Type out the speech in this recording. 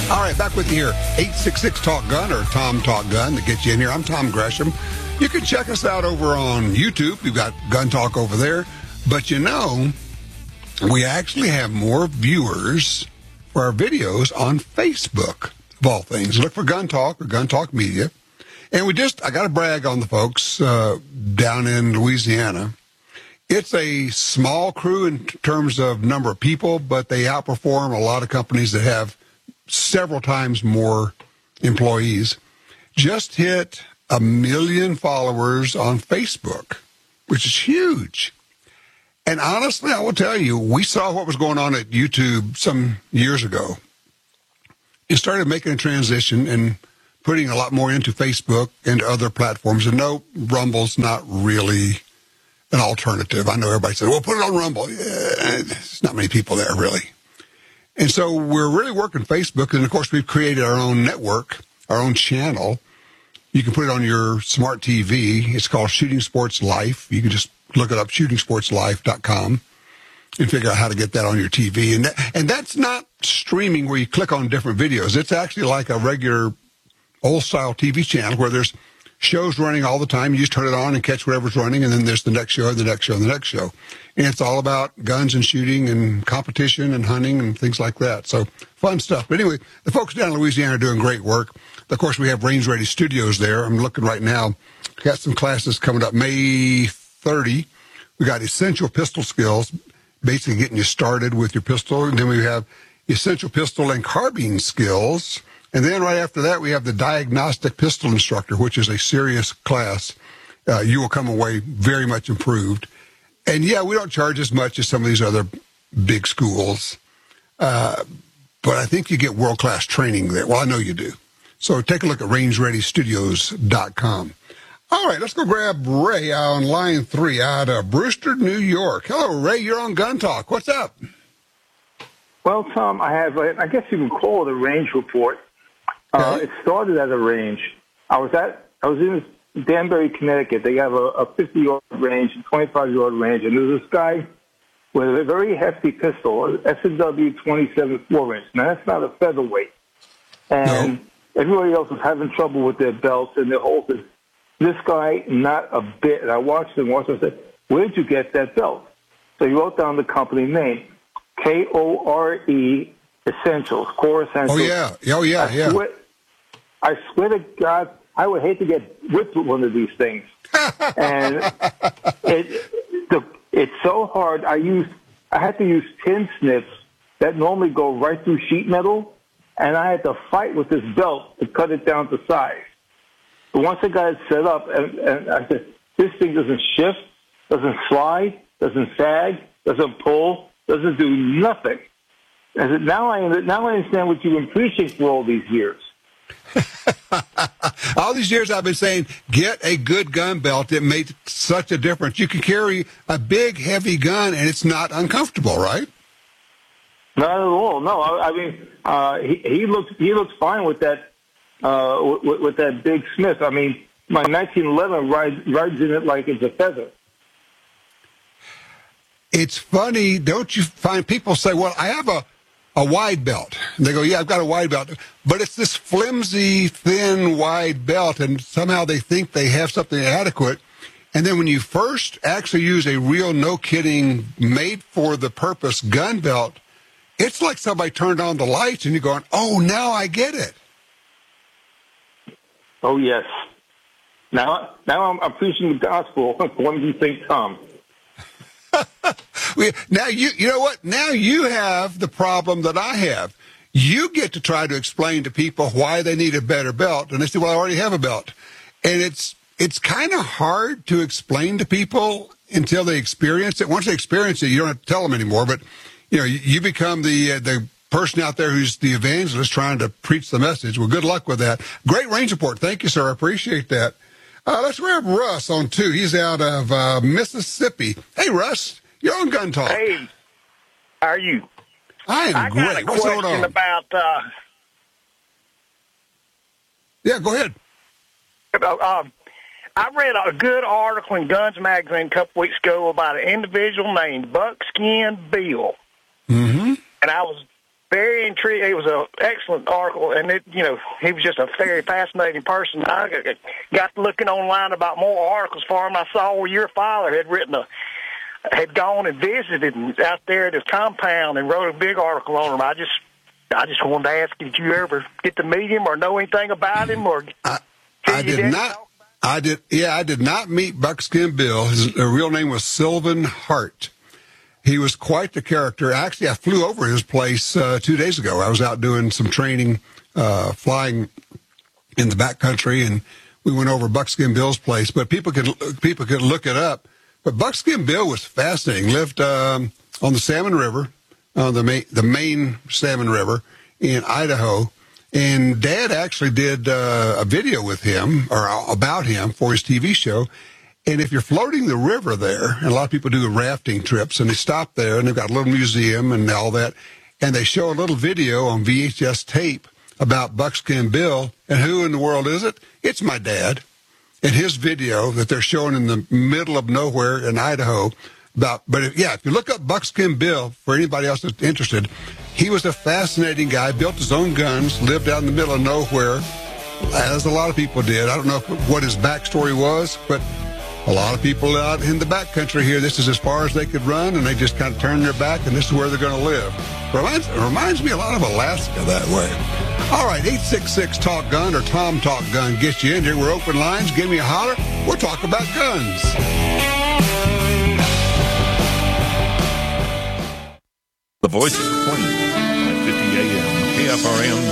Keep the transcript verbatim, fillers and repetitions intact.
All right, back with you here. eight six six talk gun or Tom Talk Gun to get you in here. I'm Tom Gresham. You can check us out over on YouTube. We've got Gun Talk over there. But you know, we actually have more viewers for our videos on Facebook, of all things. Look for Gun Talk or Gun Talk Media. And we just, I got to brag on the folks uh, down in Louisiana. It's a small crew in terms of number of people, but they outperform a lot of companies that have several times more employees. Just hit a million followers on Facebook, which is huge. And honestly, I will tell you, we saw what was going on at YouTube some years ago. It started making a transition and putting a lot more into Facebook and other platforms. And no, Rumble's not really an alternative. I know everybody says, well, put it on Rumble. Yeah, there's not many people there, really. And so we're really working Facebook. And, of course, we've created our own network, our own channel. You can put it on your smart T V. It's called Shooting Sports Life. You can just look it up, shooting sports life dot com, and figure out how to get that on your T V. And that, and that's not streaming where you click on different videos. It's actually like a regular old-style T V channel where there's shows running all the time. You just turn it on and catch whatever's running, and then there's the next show, and the next show, and the next show. And it's all about guns and shooting and competition and hunting and things like that. So fun stuff. But anyway, the folks down in Louisiana are doing great work. Of course, we have Range Ready Studios there. I'm looking right now. Got some classes coming up May thirtieth. We got Essential Pistol Skills, basically getting you started with your pistol. And then we have Essential Pistol and Carbine Skills. And then right after that, we have the Diagnostic Pistol Instructor, which is a serious class. Uh, you will come away very much improved. And, yeah, we don't charge as much as some of these other big schools. Uh, but I think you get world-class training there. Well, I know you do. So take a look at range ready studios dot com. All right, let's go grab Ray on line three out of Brewster, New York. Hello, Ray. You're on Gun Talk. What's up? Well, Tom, I have, a, I guess you can call it a range report. Uh, Okay. it started at a range. I was at, I was in Danbury, Connecticut. They have a fifty-yard range, a twenty-five-yard range, and there's this guy with a very hefty pistol, S and W twenty-seven four-inch. Now, that's not a featherweight. And No. everybody else was having trouble with their belts and their holsters. This guy, not a bit. And I watched him once. I said, where'd you get that belt? So he wrote down the company name, K O R E Essentials, Core Essentials. Oh, yeah. Oh, yeah, I yeah. Swear, I swear to God, I would hate to get whipped with one of these things. And it, the, it's so hard. I used, I had to use tin snips that normally go right through sheet metal, and I had to fight with this belt to cut it down to size. But once I got it set up, and, and I said, this thing doesn't shift, doesn't slide, doesn't sag, doesn't pull, doesn't do nothing. I said, now I, now I understand what you've been preaching for all these years. All these years I've been saying, get a good gun belt. It made such a difference. You can carry a big, heavy gun, and it's not uncomfortable, right? Not at all. No, I, I mean, uh, he, he looks he looks fine with that uh, with, with that big Smith. I mean, my nineteen eleven rides rides in it like it's a feather. It's funny, don't you find people say, well, I have a, a wide belt. And they go, yeah, I've got a wide belt. But it's this flimsy, thin, wide belt, and somehow they think they have something adequate. And then when you first actually use a real, no-kidding, made-for-the-purpose gun belt, it's like somebody turned on the lights, and you're going, oh, now I get it. Oh, yes. Now, now I'm, I'm preaching the gospel. What do you think, Tom? we, now, you you know what? Now you have the problem that I have. You get to try to explain to people why they need a better belt, and they say, well, I already have a belt. And it's it's kind of hard to explain to people until they experience it. Once they experience it, you don't have to tell them anymore, but you know, you, you become the uh, the person out there who's the evangelist trying to preach the message. Well, good luck with that. Great range report. Thank you, sir. I appreciate that. Uh, let's grab Russ on two. He's out of uh, Mississippi. Hey, Russ, you're on Gun Talk. Hey, how are you? I am I great. got a What's going question on? about, uh, Yeah, go ahead. uh, um, I read a good article in Guns Magazine a couple weeks ago about an individual named Buckskin Bill. Mm-hmm. And I was very intrigued. It was an excellent article, and it, you know, he was just a very fascinating person. I got looking online about more articles for him. I saw where your father had written a, had gone and visited out there at his compound and wrote a big article on him. I just, I just wanted to ask, did you ever get to meet him or know anything about him? Or I, I did not. I did. Yeah, I did not meet Buckskin Bill. His real name was Sylvan Hart. He was quite the character. Actually, I flew over his place uh, two days ago. I was out doing some training, uh, flying in the backcountry, and we went over Buckskin Bill's place. But people could people could look it up. But Buckskin Bill was fascinating. Lived um, on the Salmon River, on the main, the main Salmon River in Idaho. And Dad actually did uh, a video with him or about him for his T V show. And if you're floating the river there, and a lot of people do rafting trips, and they stop there, and they've got a little museum and all that, and they show a little video on V H S tape about Buckskin Bill, and who in the world is it? It's my dad. And his video that they're showing in the middle of nowhere in Idaho about, but if, yeah, if you look up Buckskin Bill, for anybody else that's interested, he was a fascinating guy, built his own guns, lived out in the middle of nowhere, as a lot of people did. I don't know what his backstory was, but a lot of people out in the backcountry here, this is as far as they could run, and they just kind of turn their back, and this is where they're going to live. Reminds, it reminds me a lot of Alaska that way. All right, eight six six talk gun or Tom Talk Gun gets you in here. We're open lines. Give me a holler. We'll talk about guns. The Voice of Plains, nine fifty A M, K F R M.